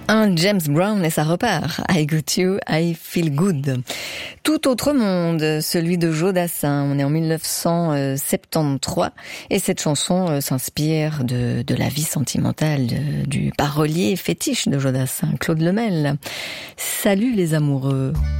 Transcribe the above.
Un James Brown et ça repart. I got you, I feel good. Tout autre monde, celui de Jodassin. On est en 1973 et cette chanson s'inspire de la vie sentimentale du parolier fétiche de Jodassin, Claude Lemel. Salut les amoureux.